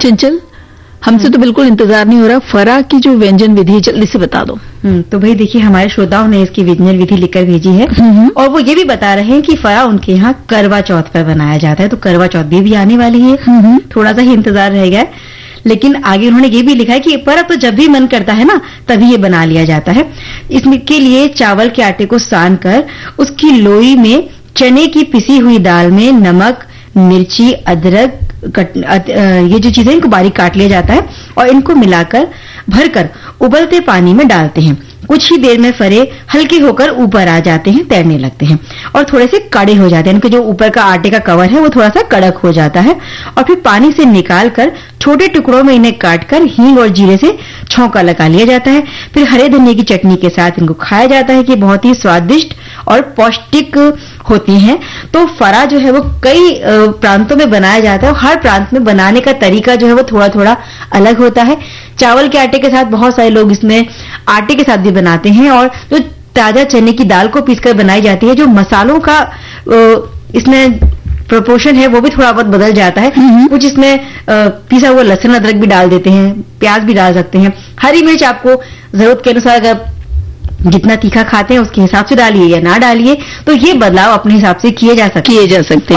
चंचल, हमसे तो बिल्कुल इंतजार नहीं हो रहा, फरा की जो व्यंजन विधि जल्दी से बता दो। तो भाई देखिए, हमारे श्रोताओं ने इसकी व्यंजन विधि लिखकर भेजी है और वो ये भी बता रहे हैं कि फरा उनके यहाँ करवा चौथ पर बनाया जाता है। तो करवा चौथ भी आने वाली है, थोड़ा सा ही इंतजार रह गया। लेकिन आगे उन्होंने ये भी लिखा है कि पर अब तो जब भी मन करता है ना तभी ये बना लिया जाता है। इसके लिए चावल के आटे को सान कर उसकी लोई में चने की पिसी हुई दाल में नमक, मिर्ची, अदरक, ये जो चीजें इनको बारीक काट लिया जाता है और इनको मिलाकर भरकर उबलते पानी में डालते हैं। कुछ ही देर में फरे हल्के होकर ऊपर आ जाते हैं, तैरने लगते हैं और थोड़े से कड़े हो जाते हैं। इनके जो ऊपर का आटे का कवर है वो थोड़ा सा कड़क हो जाता है और फिर पानी से निकालकर छोटे टुकड़ों में इन्हें काटकर हींग और जीरे से छौंका लगा लिया जाता है। फिर हरे धनिये की चटनी के साथ इनको खाया जाता है कि बहुत ही स्वादिष्ट और पौष्टिक होती हैं। तो फरा जो है वो कई प्रांतों में बनाया जाता है और हर प्रांत में बनाने का तरीका जो है वो थोड़ा थोड़ा अलग होता है। चावल के आटे के साथ बहुत सारे लोग इसमें आटे के साथ भी बनाते हैं और जो ताजा चने की दाल को पीसकर बनाई जाती है, जो मसालों का इसमें प्रोपोर्शन है वो भी थोड़ा बहुत बदल जाता है। कुछ इसमें पिसा हुआ लहसुन अदरक भी डाल देते हैं, प्याज भी डाल सकते हैं, हरी मिर्च आपको जरूरत के अनुसार अगर जितना तीखा खाते हैं उसके हिसाब से डालिए या ना डालिए। तो ये बदलाव अपने हिसाब से किए जा सकते हैं।